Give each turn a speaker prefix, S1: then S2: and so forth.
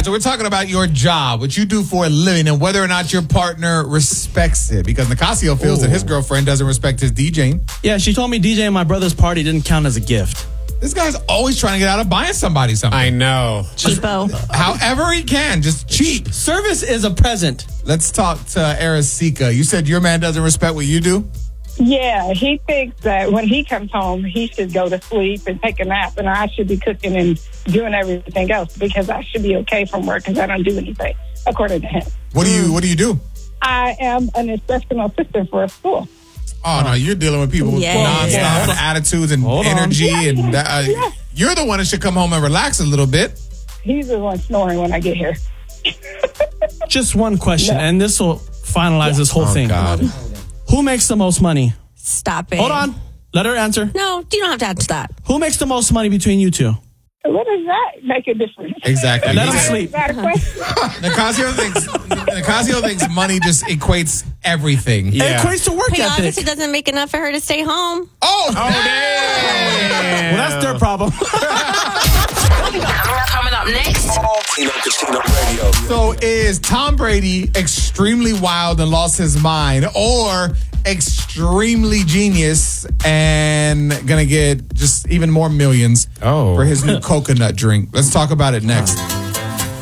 S1: So we're talking about your job, what you do for a living, and whether or not your partner respects it. Because Nicasio feels that his girlfriend doesn't respect his DJing.
S2: Yeah, she told me DJing my brother's party didn't count as a gift.
S1: This guy's always trying to get out of buying somebody something.
S3: I know.
S4: Cheapo.
S1: However he can, just cheap.
S2: Service is a present.
S1: Let's talk to Ericika. You said your man doesn't respect what you do?
S5: Yeah, he thinks that when he comes home, he should go to sleep and take a nap, and I should be cooking and doing everything else because I should be okay from work because I don't do anything, according to him.
S1: What do you do?
S5: I am an instructional assistant for a school.
S1: Oh, no, you're dealing with people with nonstop attitudes and energy. And you're the one that should come home and relax a little bit.
S5: He's the one snoring when I get here.
S2: Just one question, and this will finalize this whole thing.
S1: God.
S2: Who makes the most money?
S4: Stop it.
S2: Hold on. Let her answer.
S4: No, you don't have to answer that.
S2: Who makes the most money between you two?
S5: What does that make a difference?
S1: Exactly.
S2: Let him sleep.
S1: Nicasio thinks money just equates everything.
S2: It equates to work
S4: He
S2: ethic.
S4: obviously doesn't make enough for her to stay home.
S1: Oh,
S3: Damn.
S2: Well, that's their problem.
S6: Coming up next.
S7: Tino Casino Radio.
S1: So is Tom Brady extremely wild and lost his mind, or extremely genius and gonna get just even more millions for his new coconut drink? Let's talk about it next.